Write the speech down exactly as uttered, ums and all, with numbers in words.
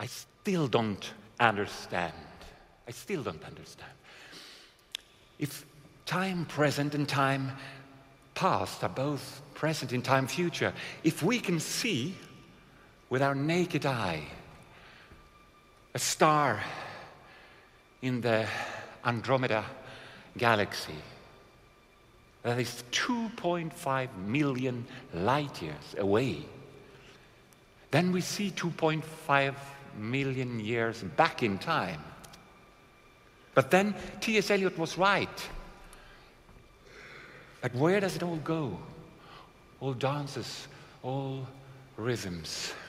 I still don't understand. I still don't understand. If time present and time past are both present in time future, if we can see with our naked eye a star in the Andromeda galaxy that is two point five million light years away, then we see two point five million years back in time. But then T S Eliot was right. But where does it all go? All dances, all rhythms.